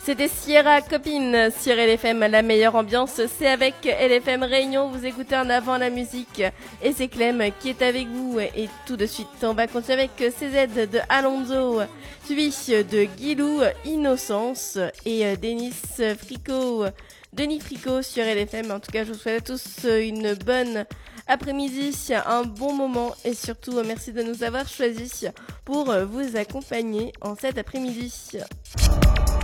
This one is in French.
C'était Sierra Copine sur LFM, la meilleure ambiance, c'est avec LFM Réunion, vous écoutez en avant la musique et c'est Clem qui est avec vous et tout de suite on va continuer avec CZ de Alonso, suivi de Guilou, Innocence et Denis Fricot sur LFM. En tout cas je vous souhaite à tous une bonne après-midi, un bon moment et surtout merci de nous avoir choisis pour vous accompagner en cet après-midi.